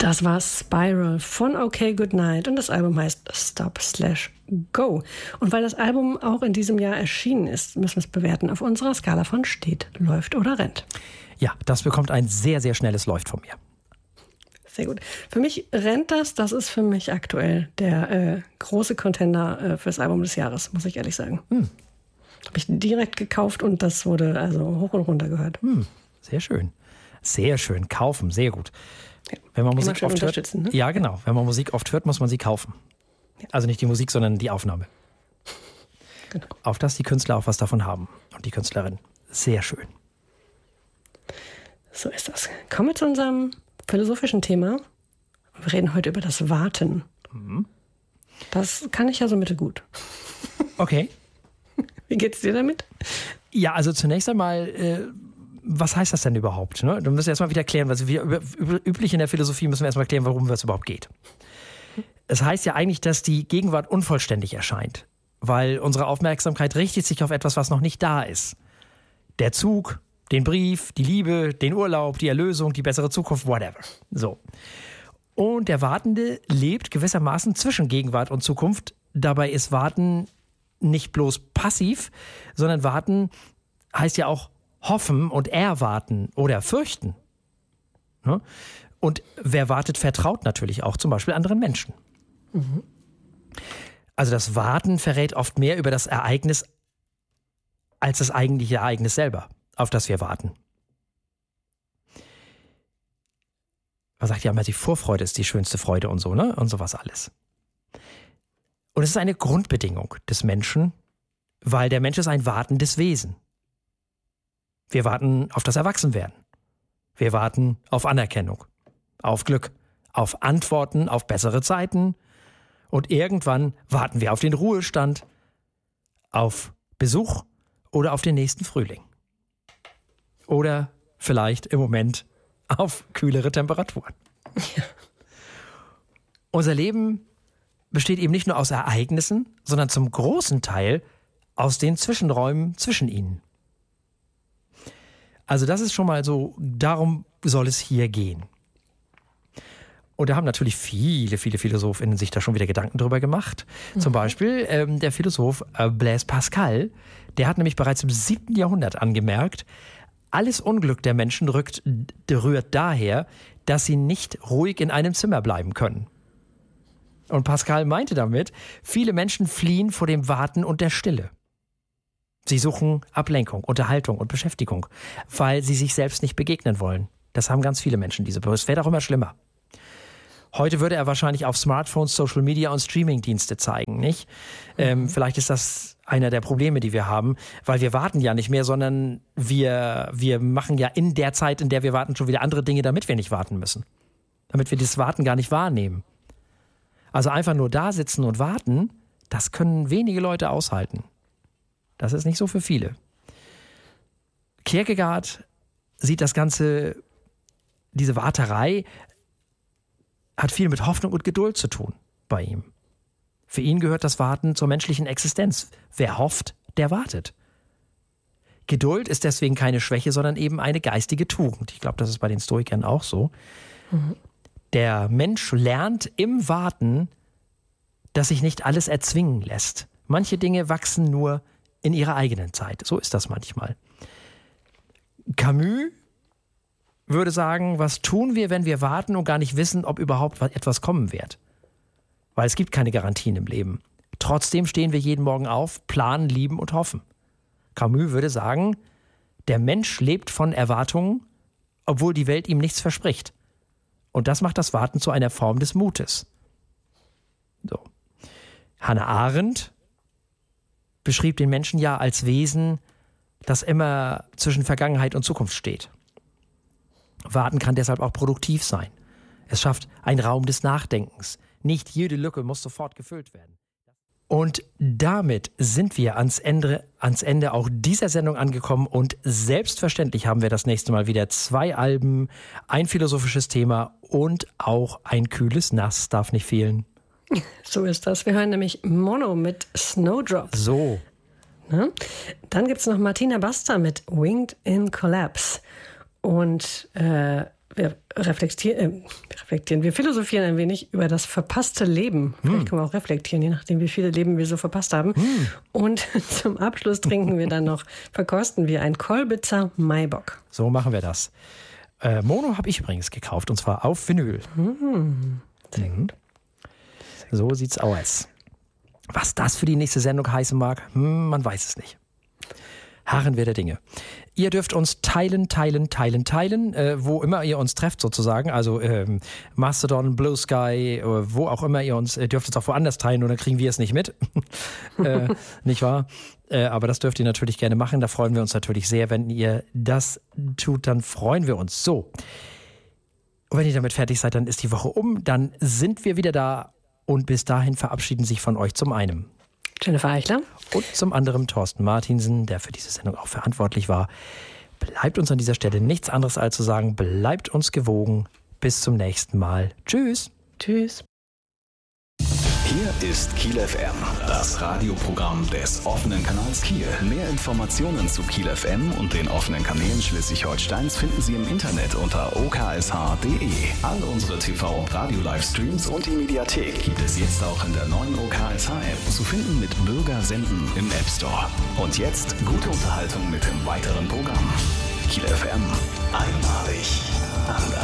Das war Spiral von OK Goodnight und das Album heißt Stop/Go. Und weil das Album auch in diesem Jahr erschienen ist, müssen wir es bewerten auf unserer Skala von steht, läuft oder rennt. Ja, das bekommt ein sehr, sehr schnelles Läuft von mir. Sehr gut. Für mich rennt das. Das ist für mich aktuell der große Contender fürs Album des Jahres, muss ich ehrlich sagen. Habe ich direkt gekauft und das wurde also hoch und runter gehört. Sehr schön. Sehr schön. Kaufen, sehr gut. Ja. Wenn man Musik oft hört, ne? Ja, genau. Wenn man Musik oft hört, muss man sie kaufen. Ja. Also nicht die Musik, sondern die Aufnahme. Genau. Auf dass die Künstler auch was davon haben. Und die Künstlerin. Sehr schön. So ist das. Kommen wir zu unserem philosophischen Thema. Wir reden heute über das Warten. Das kann ich ja so mittelgut. Okay. Wie geht's dir damit? Ja, also zunächst einmal, was heißt das denn überhaupt? Ne? Du musst erstmal wieder klären, was wir üblich in der Philosophie müssen wir erstmal klären, worum es überhaupt geht. Es heißt ja eigentlich, dass die Gegenwart unvollständig erscheint, weil unsere Aufmerksamkeit richtet sich auf etwas, was noch nicht da ist. Der Zug, den Brief, die Liebe, den Urlaub, die Erlösung, die bessere Zukunft, whatever. So. Und der Wartende lebt gewissermaßen zwischen Gegenwart und Zukunft. Dabei ist Warten nicht bloß passiv, sondern Warten heißt ja auch hoffen und erwarten oder fürchten. Und wer wartet, vertraut natürlich auch zum Beispiel anderen Menschen. Also das Warten verrät oft mehr über das Ereignis als das eigentliche Ereignis selber, auf das wir warten. Man sagt ja immer, die Vorfreude ist die schönste Freude und so, ne? Und sowas alles. Und es ist eine Grundbedingung des Menschen, weil der Mensch ist ein wartendes Wesen. Wir warten auf das Erwachsenwerden. Wir warten auf Anerkennung, auf Glück, auf Antworten, auf bessere Zeiten. Und irgendwann warten wir auf den Ruhestand, auf Besuch oder auf den nächsten Frühling. Oder vielleicht im Moment auf kühlere Temperaturen. Ja. Unser Leben besteht eben nicht nur aus Ereignissen, sondern zum großen Teil aus den Zwischenräumen zwischen ihnen. Also das ist schon mal so, darum soll es hier gehen. Und da haben natürlich viele PhilosophInnen sich da schon wieder Gedanken drüber gemacht. Zum Beispiel der Philosoph Blaise Pascal, der hat nämlich bereits im 7. Jahrhundert angemerkt, alles Unglück der Menschen rührt daher, dass sie nicht ruhig in einem Zimmer bleiben können. Und Pascal meinte damit, viele Menschen fliehen vor dem Warten und der Stille. Sie suchen Ablenkung, Unterhaltung und Beschäftigung, weil sie sich selbst nicht begegnen wollen. Das haben ganz viele Menschen, es wird auch immer schlimmer. Heute würde er wahrscheinlich auf Smartphones, Social Media und Streamingdienste zeigen, nicht? Vielleicht ist das einer der Probleme, die wir haben, weil wir warten ja nicht mehr, sondern wir machen ja in der Zeit, in der wir warten, schon wieder andere Dinge, damit wir nicht warten müssen. Damit wir das Warten gar nicht wahrnehmen. Also einfach nur da sitzen und warten, das können wenige Leute aushalten. Das ist nicht so für viele. Kierkegaard sieht das Ganze, diese Warterei, hat viel mit Hoffnung und Geduld zu tun bei ihm. Für ihn gehört das Warten zur menschlichen Existenz. Wer hofft, der wartet. Geduld ist deswegen keine Schwäche, sondern eben eine geistige Tugend. Ich glaube, das ist bei den Stoikern auch so. Der Mensch lernt im Warten, dass sich nicht alles erzwingen lässt. Manche Dinge wachsen nur in ihrer eigenen Zeit. So ist das manchmal. Camus würde sagen, was tun wir, wenn wir warten und gar nicht wissen, ob überhaupt etwas kommen wird? Weil es gibt keine Garantien im Leben. Trotzdem stehen wir jeden Morgen auf, planen, lieben und hoffen. Camus würde sagen, der Mensch lebt von Erwartungen, obwohl die Welt ihm nichts verspricht. Und das macht das Warten zu einer Form des Mutes. So. Hannah Arendt beschrieb den Menschen ja als Wesen, das immer zwischen Vergangenheit und Zukunft steht. Warten kann deshalb auch produktiv sein. Es schafft einen Raum des Nachdenkens. Nicht jede Lücke muss sofort gefüllt werden. Und damit sind wir ans Ende auch dieser Sendung angekommen und selbstverständlich haben wir das nächste Mal wieder 2 Alben, ein philosophisches Thema und auch ein kühles Nass darf nicht fehlen. So ist das. Wir hören nämlich Mono mit Snowdrop. So. Ne? Dann gibt es noch Martina Basta mit Winged in Collapse. Und wir philosophieren ein wenig über das verpasste Leben. Vielleicht können wir auch reflektieren, je nachdem, wie viele Leben wir so verpasst haben. Und zum Abschluss verkosten wir ein Kolbitzer Maibock. So machen wir das. Mono habe ich übrigens gekauft, und zwar auf Vinyl. Sehr gut. So sieht's aus. Was das für die nächste Sendung heißen mag, man weiß es nicht. Harren wir der Dinge. Ihr dürft uns teilen, wo immer ihr uns trefft sozusagen. Also Mastodon, Blue Sky, wo auch immer ihr uns, dürft es auch woanders teilen, oder kriegen wir es nicht mit. Nicht wahr? Aber das dürft ihr natürlich gerne machen. Da freuen wir uns natürlich sehr, wenn ihr das tut. Dann freuen wir uns. So. Und wenn ihr damit fertig seid, dann ist die Woche um. Dann sind wir wieder da. Und bis dahin verabschieden sich von euch zum einen Jennifer Eichler. Und zum anderen Thorsten Martinsen, der für diese Sendung auch verantwortlich war. Bleibt uns an dieser Stelle nichts anderes als zu sagen, bleibt uns gewogen. Bis zum nächsten Mal. Tschüss. Tschüss. Hier ist Kiel FM, das Radioprogramm des offenen Kanals Kiel. Mehr Informationen zu Kiel FM und den offenen Kanälen Schleswig-Holsteins finden Sie im Internet unter oksh.de. All unsere TV- und Radio-Livestreams und die Mediathek gibt es jetzt auch in der neuen OKSH-App, zu finden mit Bürgersenden im App Store. Und jetzt gute Unterhaltung mit dem weiteren Programm. Kiel FM, einmalig, anders.